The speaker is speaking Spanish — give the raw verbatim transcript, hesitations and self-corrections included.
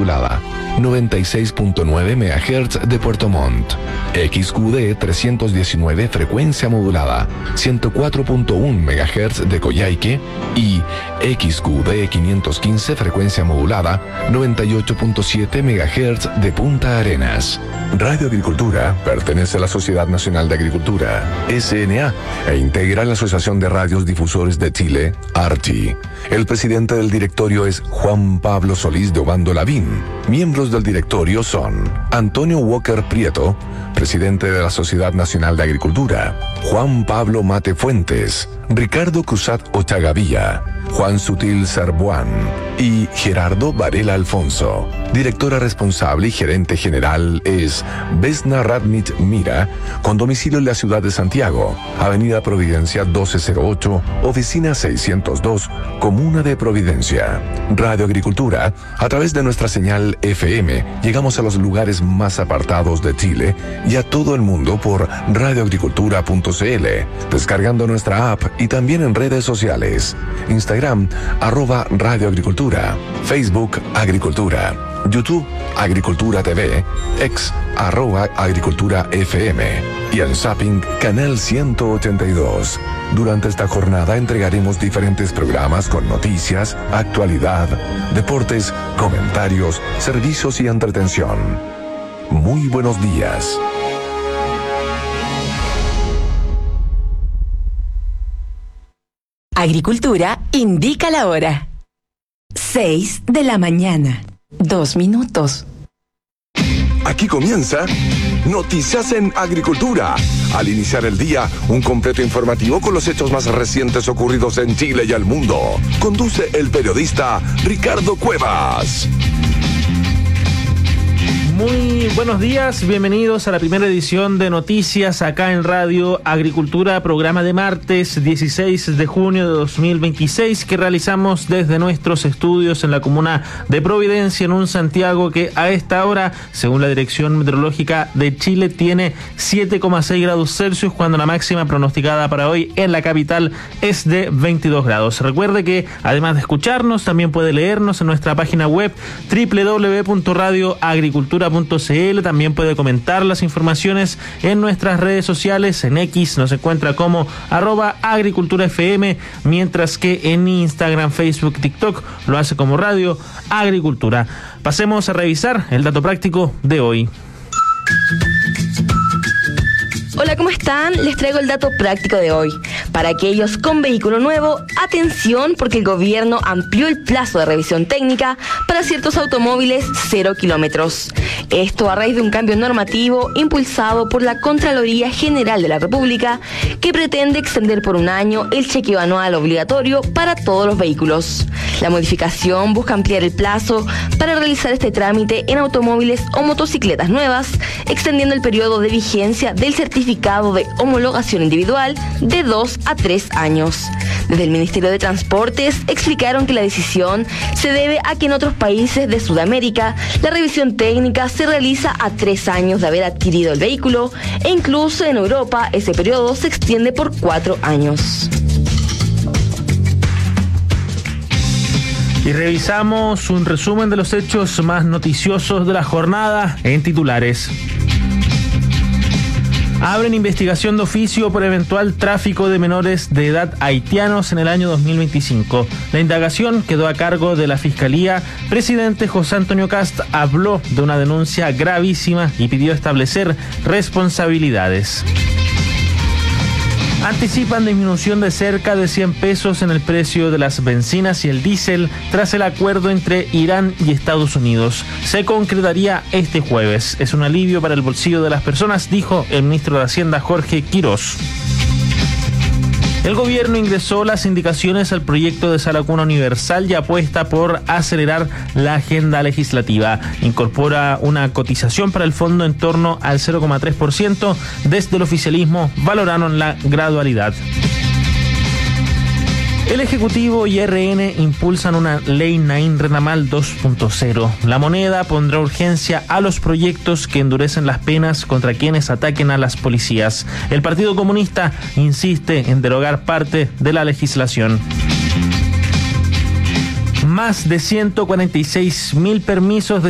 modulada, noventa y seis punto nueve megahertz de Puerto Montt, X Q D trescientos diecinueve frecuencia modulada, ciento cuatro punto uno megahertz de Coyhaique y X Q D quinientos quince frecuencia modulada, noventa y ocho punto siete megahertz de Punta Arenas. Radio Agricultura pertenece a la Sociedad Nacional de Agricultura, S N A, e integra la Asociación de Radios Difusores de Chile, ARCHI. El presidente del directorio es Juan Pablo Solís de Obando Lavín. Miembros del directorio son Antonio Walker Prieto, presidente de la Sociedad Nacional de Agricultura, Juan Pablo Mate Fuentes, Ricardo Cruzat Ochagavía, Juan Sutil Sarbuán y Gerardo Varela Alfonso. Directora responsable y gerente general es Vesna Radnich Mira, con domicilio en la ciudad de Santiago, Avenida Providencia doce cero ocho, Oficina seiscientos dos, Comuna de Providencia. Radio Agricultura, a través de nuestra señal F M, llegamos a los lugares más apartados de Chile y a todo el mundo por radioagricultura punto c l, descargando nuestra app y también en redes sociales. Instagram, arroba Radio Agricultura, Facebook, Agricultura, YouTube, Agricultura T V, X, arroba Agricultura F M y en Zapping, Canal ciento ochenta y dos. Durante esta jornada entregaremos diferentes programas con noticias, actualidad, deportes, comentarios, servicios y entretención. Muy buenos días. Agricultura indica la hora. Seis de la mañana. Dos minutos. Aquí comienza Noticias en Agricultura. Al iniciar el día, un completo informativo con los hechos más recientes ocurridos en Chile y el mundo. Conduce el periodista Ricardo Cuevas. Muy buenos días, bienvenidos a la primera edición de Noticias acá en Radio Agricultura, programa de martes dieciséis de junio de dos mil veintiséis que realizamos desde nuestros estudios en la comuna de Providencia, en un Santiago que a esta hora, según la Dirección Meteorológica de Chile, tiene siete coma seis grados Celsius, cuando la máxima pronosticada para hoy en la capital es de veintidós grados. Recuerde que además de escucharnos, también puede leernos en nuestra página web doble u doble u doble u punto radio agricultura punto c l. También puede comentar las informaciones en nuestras redes sociales. En X nos encuentra como arroba agricultura F M, mientras que en Instagram, Facebook, TikTok lo hace como Radio Agricultura. Pasemos a revisar el dato práctico de hoy. Hola, ¿cómo están? Les traigo el dato práctico de hoy. Para aquellos con vehículo nuevo, atención, porque el gobierno amplió el plazo de revisión técnica para ciertos automóviles cero kilómetros. Esto a raíz de un cambio normativo impulsado por la Contraloría General de la República, que pretende extender por un año el chequeo anual obligatorio para todos los vehículos. La modificación busca ampliar el plazo para realizar este trámite en automóviles o motocicletas nuevas, extendiendo el periodo de vigencia del certificado de homologación individual de dos a tres años. Desde el Ministerio de Transportes explicaron que la decisión se debe a que en otros países de Sudamérica la revisión técnica se realiza a tres años de haber adquirido el vehículo, e incluso en Europa ese periodo se extiende por cuatro años. Y revisamos un resumen de los hechos más noticiosos de la jornada en titulares. Abren investigación de oficio por eventual tráfico de menores de edad haitianos en el año dos mil veinticinco. La indagación quedó a cargo de la Fiscalía. Presidente José Antonio Kast habló de una denuncia gravísima y pidió establecer responsabilidades. Anticipan disminución de cerca de cien pesos en el precio de las bencinas y el diésel tras el acuerdo entre Irán y Estados Unidos. Se concretaría este jueves. Es un alivio para el bolsillo de las personas, dijo el ministro de Hacienda Jorge Quirós. El gobierno ingresó las indicaciones al proyecto de sala cuna universal y apuesta por acelerar la agenda legislativa. Incorpora una cotización para el fondo en torno al cero coma tres por ciento. Desde el oficialismo valoraron la gradualidad. El Ejecutivo y R N impulsan una ley Naín Renamal dos punto cero. La moneda pondrá urgencia a los proyectos que endurecen las penas contra quienes ataquen a las policías. El Partido Comunista insiste en derogar parte de la legislación. Más de ciento cuarenta y seis mil permisos de